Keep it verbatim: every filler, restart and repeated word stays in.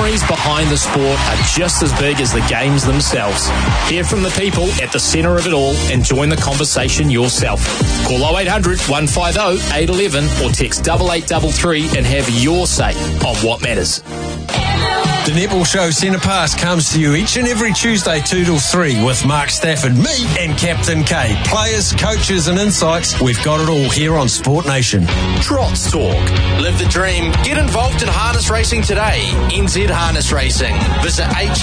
stories behind the sport are just as big as the games themselves. Hear from the people at the centre of it all and join the conversation yourself. Call oh eight hundred, one five oh, eight one one or text double eight double three and have your say on what matters. The Netball Show Centre Pass comes to you each and every Tuesday two till three with Mark Stafford, me and Captain K. Players, coaches and insights, we've got it all here on Sport Nation. Trots Talk. Live the dream. Get involved in harness racing today. N Z Harness Racing. Visit H